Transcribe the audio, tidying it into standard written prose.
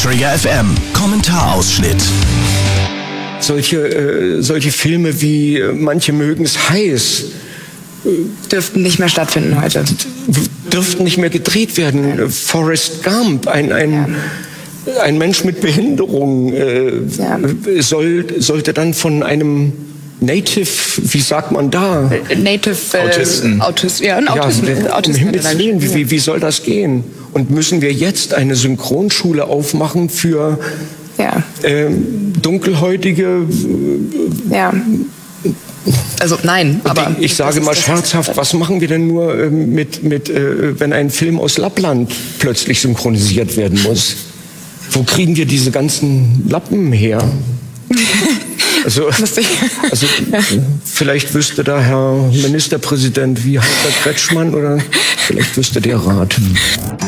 Trigger FM Kommentarausschnitt. Solche Filme wie Manche mögen's heiß dürften nicht mehr stattfinden heute. Dürften nicht mehr gedreht werden. Forrest Gump, ein Mensch mit Behinderung, sollte dann von einem Native, wie sagt man da? Autisten. Um Himmels Willen, wie soll das gehen? Und müssen wir jetzt eine Synchronschule aufmachen für dunkelhäutige... Also nein, aber... Ich sage mal scherzhaft, was machen wir denn nur wenn ein Film aus Lappland plötzlich synchronisiert werden muss? Wo kriegen wir diese ganzen Lappen her? Also vielleicht wüsste da Herr Ministerpräsident wie Heiner Kretschmann oder vielleicht wüsste der Rat.